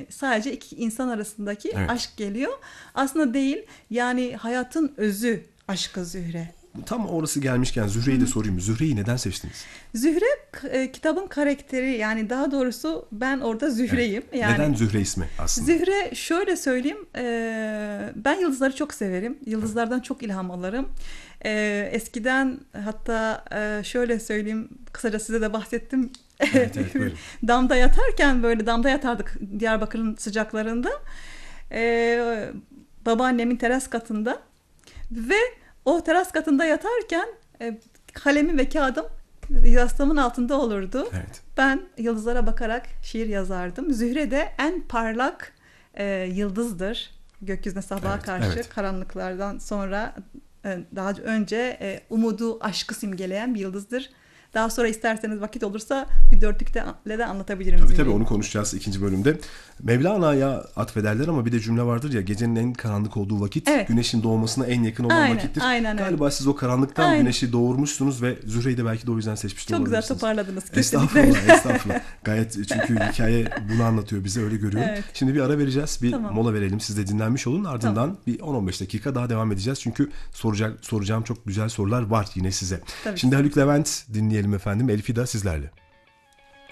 sadece iki insan arasındaki Evet. aşk geliyor. Aslında değil. Yani hayatın özü aşkı Zühre. Tam orası gelmişken Zühre'yi de sorayım. Zühre'yi neden seçtiniz? Zühre kitabın karakteri, yani daha doğrusu ben orada Zühre'yim. Evet. Yani Neden Zühre ismi aslında? Zühre, şöyle söyleyeyim, ben yıldızları çok severim. Yıldızlardan çok ilham alırım. Eskiden hatta şöyle söyleyeyim, kısaca size de bahsettim. Evet, buyurun. Damda yatarken, böyle damda yatardık Diyarbakır'ın sıcaklarında. Babaannemin teras katında ve o teras katında yatarken kalemim ve kağıdım yastığımın altında olurdu. Evet. Ben yıldızlara bakarak şiir yazardım. Zühre de en parlak yıldızdır. Gökyüzüne sabaha Evet, karşı, evet. karanlıklardan sonra daha önce umudu, aşkı simgeleyen bir yıldızdır. Daha sonra isterseniz vakit olursa bir dörtlükle de anlatabilirim. Tabii onu konuşacağız ikinci bölümde. Mevlana'ya atfederler ama bir de cümle vardır ya, gecenin en karanlık olduğu vakit Evet. güneşin doğmasına en yakın olan Aynen, vakittir. aynen öyle. Galiba siz o karanlıktan Aynen. güneşi doğurmuşsunuz ve Zühre'yi de belki de o yüzden seçmiş de Çok güzel olabilirsiniz. toparladınız. Kesinlikle öyle. Estağfurullah, estağfurullah. Gayet, çünkü hikaye bunu anlatıyor bize, öyle görüyorum. Evet. Şimdi bir ara vereceğiz, bir Tamam. mola verelim. Siz de dinlenmiş olun. Ardından bir 10-15 dakika daha devam edeceğiz. Çünkü soracağım çok güzel sorular var yine size. Tabii. Şimdi Haluk Levent dinleyelim efendim. Elfida sizlerle.